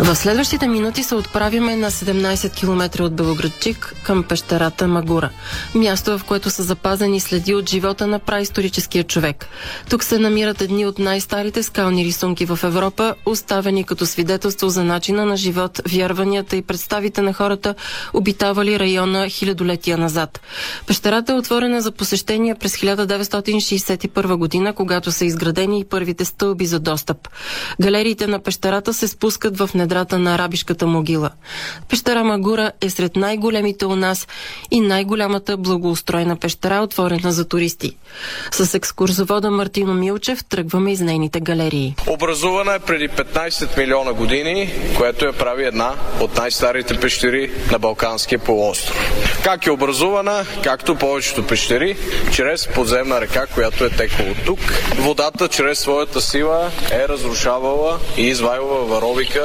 В следващите минути се отправяме на 17 км от Белоградчик към пещерата Магура. Място, в което са запазени следи от живота на праисторическия човек. Тук се намират едни от най-старите скални рисунки в Европа, оставени като свидетелство за начина на живот, вярванията и представите на хората, обитавали района хилядолетия назад. Пещерата е отворена за посещение през 1961 година, когато са изградени и първите стълби за достъп. Галериите на пещерата се спускат в недрата на арабишката могила. Пещера Магура е сред най-големите у нас и най-голямата благоустроена пещера, отворена за туристи. С екскурзовода Мартино Милчев тръгваме из нейните галерии. Образувана е преди 15 милиона години, което я прави една от най-старите пещери на Балканския полуостров. Как е образувана? Както повечето пещери, чрез подземна река, която е текла от тук. Водата чрез своята сила е разрушавала и извайвала варовика